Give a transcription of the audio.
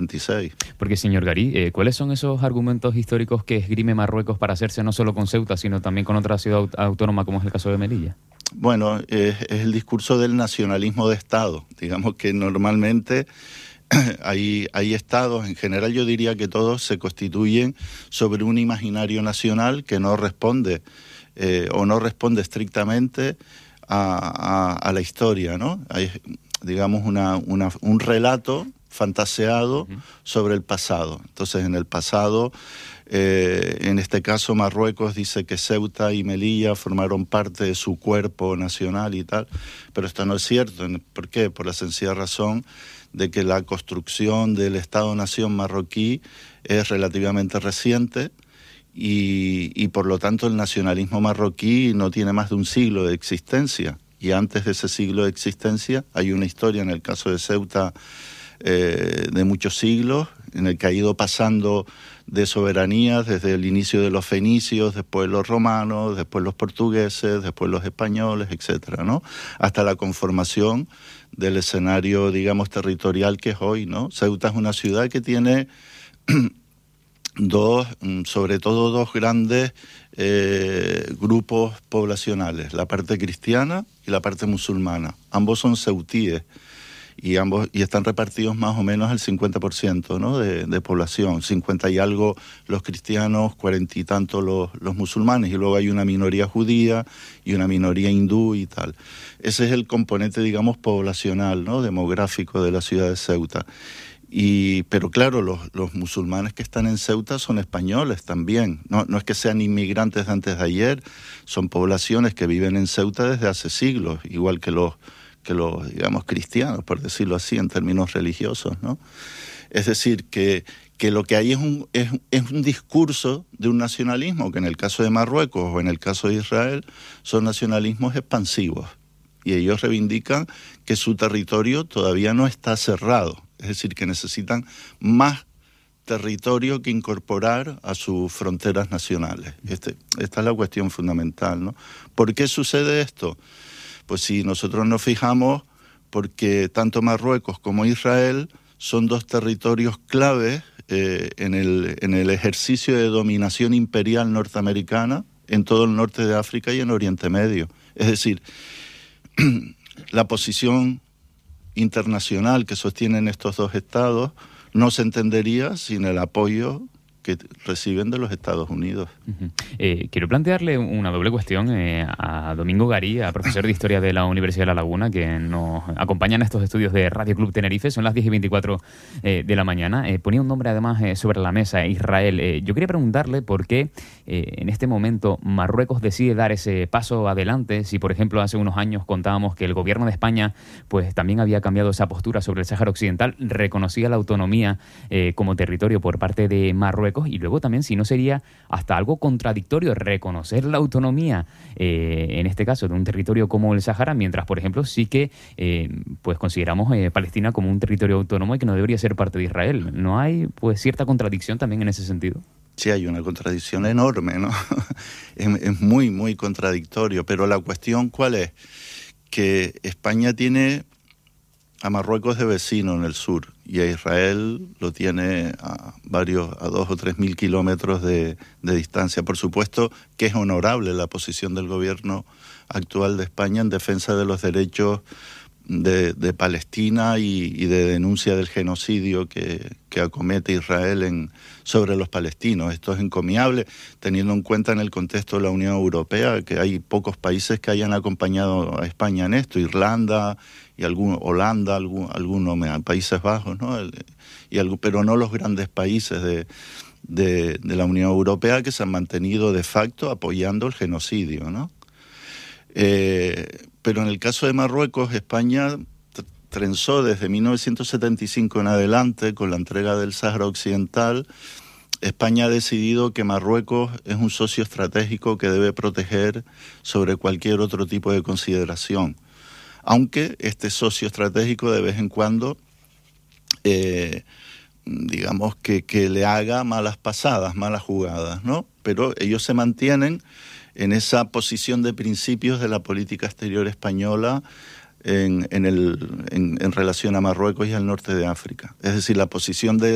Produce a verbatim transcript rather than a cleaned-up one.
setenta y seis. Porque, señor Garí, eh, ¿cuáles son esos argumentos históricos que esgrime Marruecos para hacerse no solo con Ceuta, sino también con otra ciudad aut- autónoma, como es el caso de Melilla? Bueno, es, es el discurso del nacionalismo de Estado. Digamos que normalmente hay, hay estados, en general yo diría que todos se constituyen sobre un imaginario nacional que no responde eh, o no responde estrictamente a, a, a la historia, ¿no? Hay, digamos, una, una, un relato fantaseado uh-huh. sobre el pasado. Entonces, en el pasado, eh, en este caso Marruecos dice que Ceuta y Melilla formaron parte de su cuerpo nacional y tal, pero esto no es cierto. ¿Por qué? Por la sencilla razón de que la construcción del Estado-Nación marroquí es relativamente reciente y, y por lo tanto el nacionalismo marroquí no tiene más de un siglo de existencia. Y antes de ese siglo de existencia hay una historia, en el caso de Ceuta, eh, de muchos siglos, en el que ha ido pasando de soberanías desde el inicio de los fenicios, después los romanos, después los portugueses, después los españoles, etcétera, ¿no? Hasta la conformación del escenario, digamos, territorial que es hoy, ¿no? Ceuta es una ciudad que tiene dos, sobre todo dos grandes eh, grupos poblacionales, la parte cristiana y la parte musulmana. Ambos son ceutíes y ambos y están repartidos más o menos al cincuenta por ciento, ¿no? de, de población, cincuenta y algo los cristianos, cuarenta y tanto los, los musulmanes, y luego hay una minoría judía y una minoría hindú y tal. Ese es el componente, digamos, poblacional, ¿no? demográfico de la ciudad de Ceuta. Y, pero claro, los, los musulmanes que están en Ceuta son españoles también, no, no es que sean inmigrantes de antes de ayer, son poblaciones que viven en Ceuta desde hace siglos, igual que los que los, digamos, cristianos, por decirlo así, en términos religiosos, ¿no? Es decir, que, que lo que hay es un, es, es un discurso de un nacionalismo, que en el caso de Marruecos o en el caso de Israel son nacionalismos expansivos, y ellos reivindican que su territorio todavía no está cerrado, es decir, que necesitan más territorio que incorporar a sus fronteras nacionales. Este, esta es la cuestión fundamental, ¿no? ¿Por qué sucede esto? Pues si nosotros nos fijamos, porque tanto Marruecos como Israel son dos territorios claves eh, en el, en el ejercicio de dominación imperial norteamericana en todo el norte de África y en Oriente Medio. Es decir, la posición internacional que sostienen estos dos estados no se entendería sin el apoyo que reciben de los Estados Unidos. Uh-huh. Eh, quiero plantearle una doble cuestión eh, a Domingo Garí, a profesor de Historia de la Universidad de La Laguna, que nos acompaña en estos estudios de Radio Club Tenerife. Son las diez y veinticuatro eh, de la mañana. Eh, ponía un nombre además eh, sobre la mesa, Israel. Eh, yo quería preguntarle por qué eh, en este momento Marruecos decide dar ese paso adelante. Si, por ejemplo, hace unos años contábamos que el gobierno de España pues también había cambiado esa postura sobre el Sáhara Occidental, reconocía la autonomía eh, como territorio por parte de Marruecos. Y luego también si no sería hasta algo contradictorio reconocer la autonomía, eh, en este caso, de un territorio como el Sáhara, mientras, por ejemplo, sí que eh, pues consideramos eh, Palestina como un territorio autónomo y que no debería ser parte de Israel. ¿No hay pues cierta contradicción también en ese sentido? Sí, hay una contradicción enorme, ¿no? es, es muy, muy contradictorio. Pero la cuestión, ¿cuál es? Que España tiene a Marruecos de vecino en el sur y a Israel lo tiene a varios, a dos o tres mil kilómetros de, de distancia. Por supuesto que es honorable la posición del gobierno actual de España en defensa de los derechos de, de Palestina y, y de denuncia del genocidio que, que acomete Israel en, sobre los palestinos. Esto es encomiable, teniendo en cuenta en el contexto de la Unión Europea que hay pocos países que hayan acompañado a España en esto, Irlanda y algún, Holanda, algún, algunos Países Bajos, ¿no? El, y algo, pero no los grandes países de, de, de la Unión Europea que se han mantenido de facto apoyando el genocidio, ¿no? Eh, pero en el caso de Marruecos, España trenzó desde mil novecientos setenta y cinco en adelante con la entrega del Sáhara Occidental. España ha decidido que Marruecos es un socio estratégico que debe proteger sobre cualquier otro tipo de consideración, aunque este socio estratégico de vez en cuando eh, digamos que, que le haga malas pasadas, malas jugadas, ¿no? Pero ellos se mantienen en esa posición de principios de la política exterior española en, en, el, en, en relación a Marruecos y al norte de África. Es decir, la posición de